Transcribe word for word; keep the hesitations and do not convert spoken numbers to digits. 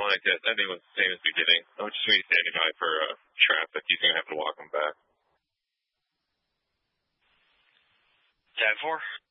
like that. I think it was the same as the beginning. I'm just going to be standing by for uh, traffic. He's going to have to walk him back. ten four.